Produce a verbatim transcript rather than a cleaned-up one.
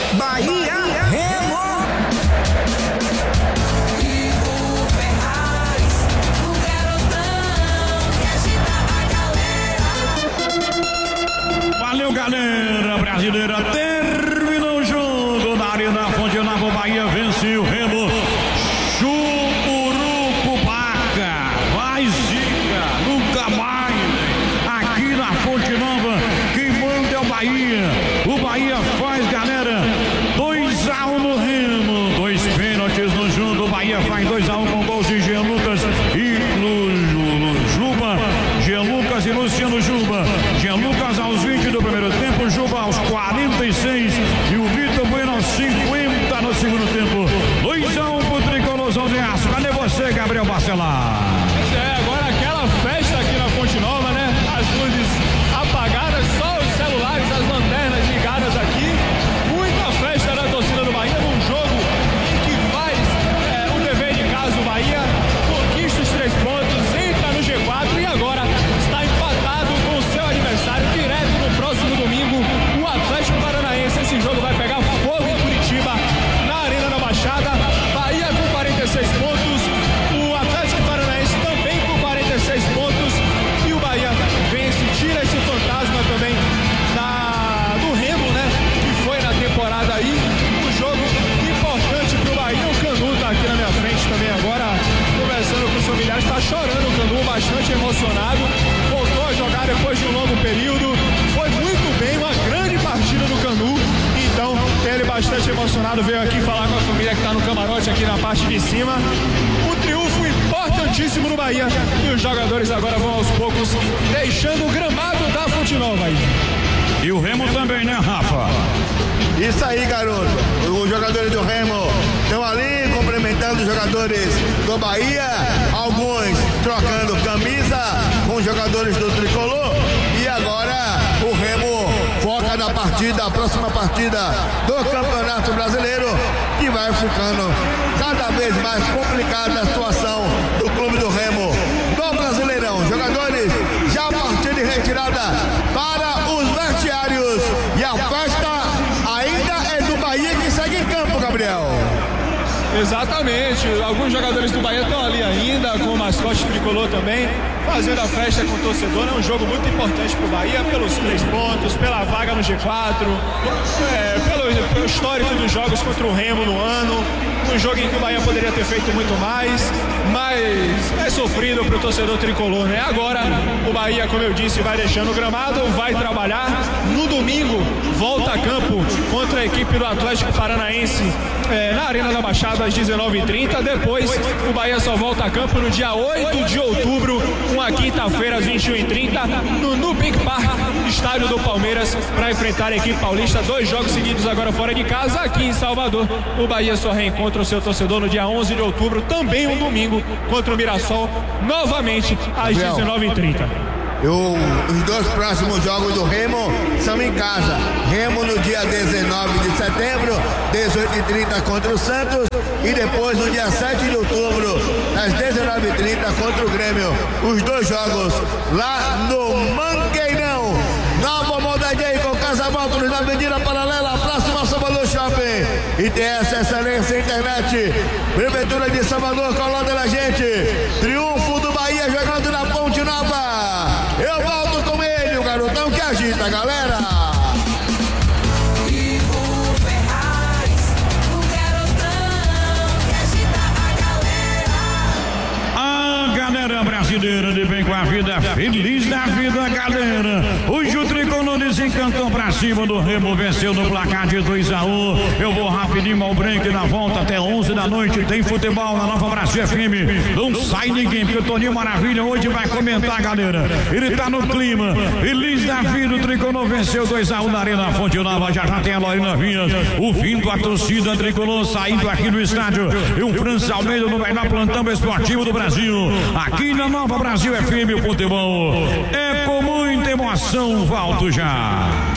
Bahia, Remo. Valeu, galera brasileira. Terminou o jogo na Arena Fonte Nova. O Bahia venceu o Remo. Chucurucubaca. Vai zica. Nunca mais. Aqui na Fonte Nova, quem manda é o Bahia. O Bahia faz, galera, dois a um no Remo. Dois pênaltis no jogo. O Bahia faz dois a um com gols de Jean Lucas e Lu, Lu, Juba. Jean Lucas e Luciano Juba. Jean Lucas aos vinte do primeiro tempo, Juba aos quarenta e seis e o Vitor Bueno aos cinquenta no segundo tempo. dois a um pro Tricolorzão de Aço. Cadê você, Gabriel Bacelar? É, agora aquela festa aqui na Fonte Nova, né? As luzes apagadas, só os celulares, as lanternas ligadas aqui. Muita festa da torcida do Bahia num jogo em que faz é, o dever de casa. O Bahia conquista os três pontos, entra no G quatro e agora está empatado com o seu adversário direto no próximo domingo, o Atlético Paranaense. Esse jogo vai pegar fogo em Curitiba, na Arena da Baixada. Bahia com quarenta e seis pontos, o Atlético Paranaense também com quarenta e seis pontos, e o Bahia vence, tira esse fantasma também da, do Remo, né, que foi na temporada aí. Um jogo importante pro Bahia. O Canu tá aqui na minha frente também agora, conversando com os familiares, tá chorando o Canu, bastante emocionado. Voltou a jogar depois de um longo período, foi muito bem, uma grande partida do Canu. Então, ele bastante emocionado, veio aqui falar com a família que tá no camarote aqui na parte de cima. O triunfo importantíssimo do Bahia, e os jogadores agora vão aos poucos deixando o gramado da Fonte Nova aí. E o Remo também, né, Rafa? Isso aí, garoto. Os jogadores do Remo estão ali cumprimentando os jogadores do Bahia, alguns trocando camisa com os jogadores do Tricolor, e agora o Remo foca na partida, a próxima partida do Campeonato Brasileiro, que vai ficando cada vez mais complicada a situação do clube do Remo no Brasileirão. Jogadores já a partir de retirada para os vestiários, e a festa ainda é do Bahia que segue em campo, Gabriel. Exatamente, alguns jogadores do Bahia estão ali ainda, com o mascote tricolor também, fazendo a festa com o torcedor. É um jogo muito importante para o Bahia, pelos três pontos, pela vaga no G quatro, é, pelo, pelo histórico dos jogos contra o Remo no ano. Um jogo em que o Bahia poderia ter feito muito mais, mas é sofrido para o torcedor tricolor, né? Agora o Bahia, como eu disse, vai deixando o gramado, vai trabalhar. No domingo volta a campo contra a equipe do Atlético Paranaense é, na Arena da Baixada às dezenove e trinta. Depois o Bahia só volta a campo no dia oito de outubro, uma quinta-feira às vinte e uma e trinta, no Nubank Park, estádio do Palmeiras, para enfrentar a equipe paulista. Dois jogos seguidos agora fora de casa. Aqui em Salvador, o Bahia só reencontra o seu torcedor no dia onze de outubro, também um domingo, contra o Mirassol, novamente às dezenove e trinta. Eu, os dois próximos jogos do Remo são em casa. Remo no dia dezenove de setembro, dezoito e trinta contra o Santos, e depois no dia sete de outubro, às dezenove e trinta contra o Grêmio. Os dois jogos lá no Mangueirão. Nova modalidade aí com Casa Móveis na Avenida Paralela, próxima Salvador Shopping. I T S Excelência Internet. Prefeitura de Salvador colando na gente. Triunfo do Bahia jogando na Ponte Nova. Eu volto com ele, o garotão que agita, galera. Galera brasileira de bem com a vida, feliz da vida, galera. Hoje o Tricolor desencantou pra cima do Remo, venceu no placar de dois a um. Eu vou rapidinho ao break, na volta até onze da noite. Tem futebol na Nova Brasil F M. Não sai ninguém, porque o Toninho Maravilha hoje vai comentar, galera. Ele tá no clima, feliz da vida. O Tricolor venceu dois a um na Arena Fonte Nova. Já já tem a Lorena Vinhas ouvindo a torcida Tricolor saindo aqui do estádio. E o França Almeida no melhor plantão esportivo do Brasil. Aqui na Nova Brasil F M, o futebol é com muita emoção. Volto já.